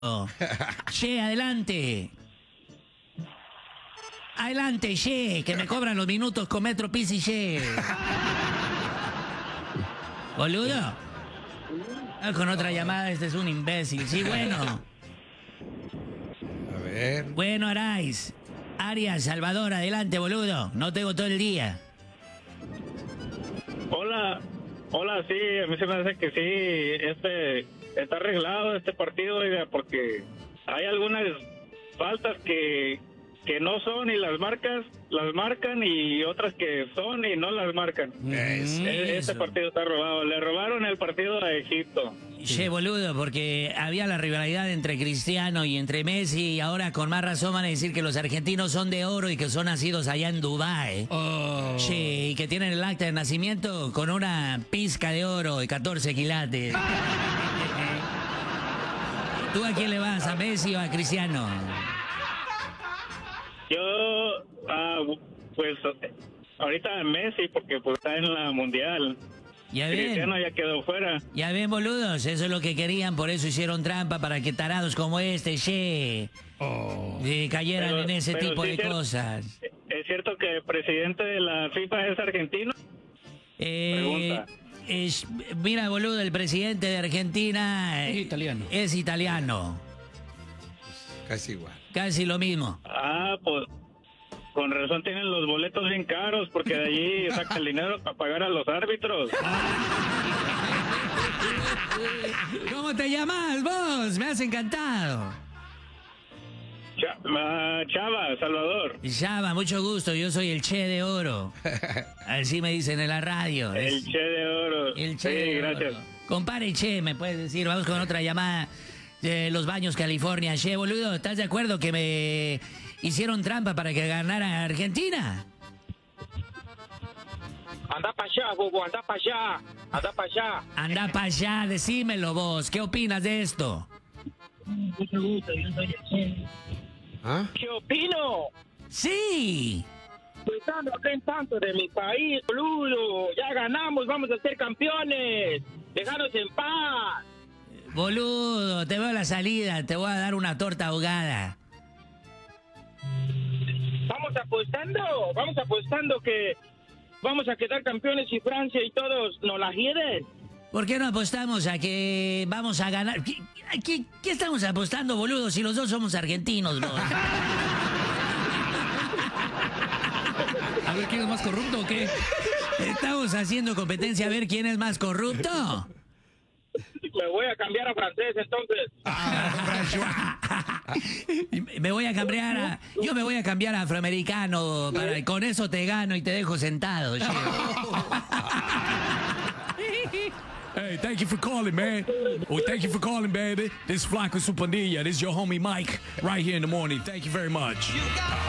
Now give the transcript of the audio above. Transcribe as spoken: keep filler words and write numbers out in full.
Che, adelante. Adelante, che, que me cobran los minutos con Metro Pizzi, che. ¿Boludo? Ah, con otra llamada, este es un imbécil. Sí, bueno. A ver. Bueno, Araiz. Arias, Salvador, adelante, boludo. No tengo todo el día. Hola, hola, sí, a mí se me hace que sí, este, está arreglado este partido, oiga, porque hay algunas faltas que, que no son y las marcas, las marcan y otras que son y no las marcan. Es- E- Este Eso. partido está robado, le robaron el partido a Egipto. Che, boludo, porque había la rivalidad entre Cristiano y entre Messi y ahora con más razón van a decir que los argentinos son de oro y que son nacidos allá en Dubái. Oh. Che, y que tienen el acta de nacimiento con una pizca de oro y catorce quilates. ¿Tú a quién le vas? ¿A Messi o a Cristiano? Yo, ah, pues, ahorita Messi, porque pues está en la Mundial. Ya ven, Cristiano ya quedó fuera. ya ven, boludos, eso es lo que querían, por eso hicieron trampa para que tarados como este, che, Oh. eh, cayeran Pero- en ese pero tipo sí de es cierto- cosas. ¿Es cierto que el presidente de la FIFA es argentino? Eh, Pregunta. es- mira, boludo, el presidente de Argentina Es eh, italiano. es italiano. Casi igual. Casi lo mismo. Ah, pues con razón tienen los boletos bien caros porque de allí saca el dinero para pagar a los árbitros. ¿Cómo te llamas vos? Me has encantado. Cha- ah, Chava, Salvador, Llama, mucho gusto, yo soy el Che de Oro. Así me dicen en la radio. el Es- Che de Oro. el Che sí, de gracias. Oro. Compare Che, me puedes decir, vamos con otra llamada de Los Baños, California. Che, boludo, ¿estás de acuerdo que me hicieron trampa para que ganara Argentina? Anda para allá, bobo, anda para allá, anda para allá. Anda para allá, decímelo vos, ¿qué opinas de esto? ¿Ah? ¿Qué opino? Sí. Pues no hablen tanto de mi país, boludo. Ya ganamos, vamos a ser campeones. Déjanos en paz. Boludo, te veo la salida, te voy a dar una torta ahogada. Vamos apostando, vamos apostando que vamos a quedar campeones y Francia y todos nos la hieden. ¿Por qué no apostamos a que vamos a ganar? ¿Qué, qué- qué estamos apostando, boludo, si los dos somos argentinos, vos? A ver quién es más corrupto o qué. ¿Estamos haciendo competencia a ver quién es más corrupto? Me voy a cambiar a francés entonces. Me voy a cambiar a... Yo me voy a cambiar a afroamericano. Para, con eso te gano y te dejo sentado. che. Hey, thank you for calling, man. Oh, thank you for calling, baby. This is Flaco Supandilla. This is your homie Mike, right here in the morning. Thank you very much.